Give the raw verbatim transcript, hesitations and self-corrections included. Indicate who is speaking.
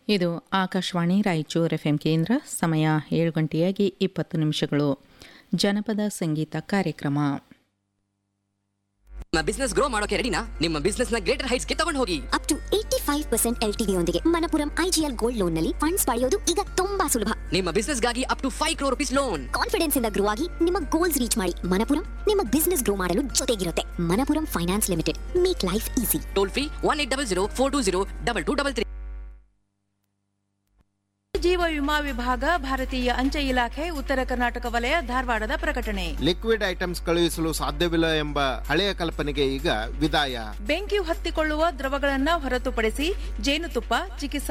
Speaker 1: ಇದು Akashvani Raichur F M ಕೇಂದ್ರ. ಸಮಯ ಏಳು ಗಂಟೆಯಾಗಿ ಇಪ್ಪತ್ತು ನಿಮಿಷಗಳು. ಜನಪದ ಸಂಗೀತ ಕಾರ್ಯಕ್ರಮ.
Speaker 2: ನಿಮ್ಮ ಬಿಸ್ನೆಸ್ ಗ್ರೋ ಮಾಡೋಕೆ ರೆಡಿನಾ? ನಿಮ್ಮ ಬಿಸ್ನೆಸ್ ನ ಗ್ರೇಟರ್ ಹೈಟ್ಸ್ ಗೆ ತಗೊಂಡು ಹೋಗಿ.
Speaker 3: Up to eighty five percent L T D ಯೊಂದಿಗೆ ಮಣಪುರಂ ಐಜಿಎಲ್ ಗೋಲ್ಡ್ ಲೋನ್ ನಲ್ಲಿ ಫಂಡ್ಸ್ ಪಡೆಯೋದು ಈಗ ತುಂಬಾ ಸುಲಭ.
Speaker 2: ನಿಮ್ಮ ಬಿಸ್ನೆಸ್ ಗಾಗಿ up to five crore rupees loan.
Speaker 3: Confidence ಇಂದ ಗ್ರೋ ಆಗಿ ನಿಮ್ಮ ಗೋಲ್ಸ್ ರೀಚ್ ಮಾಡಿ. ಮಣಪುರಂ ನಿಮ್ಮ ಬಿಸ್ನೆಸ್ ಗ್ರೋ ಮಾಡಲು ಜೊತೆಗಿರುತ್ತೆ. Manappuram finance limited, make life easy.
Speaker 2: Toll free one eight double zero four two zero double two double three.
Speaker 4: ಜೀವ ವಿಮಾ ವಿಭಾಗ, ಭಾರತೀಯ ಅಂಚೆ ಇಲಾಖೆ, ಉತ್ತರ ಕರ್ನಾಟಕ ವಲಯ, ಧಾರವಾಡದ ಪ್ರಕಟಣೆ.
Speaker 5: ಲಿಕ್ವಿಡ್ ಐಟಮ್ಸ್ ಕಳುಹಿಸಲು ಸಾಧ್ಯವಿಲ್ಲ ಎಂಬ ಹಳೆಯ ಕಲ್ಪನೆಗೆ ಈಗ ವಿದಾಯ.
Speaker 4: ಬೆಂಕಿ ಹೊತ್ತಿಕೊಳ್ಳುವ ದ್ರವಗಳನ್ನ ಹೊರತುಪಡಿಸಿ ಜೇನುತುಪ್ಪ, ಚಿಕಿತ್ಸಾ